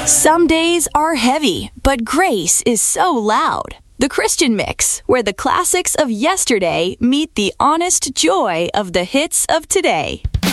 Some days are heavy, but grace is so loud. The Christian Mix, where the classics of yesterday meet the honest joy of the hits of today.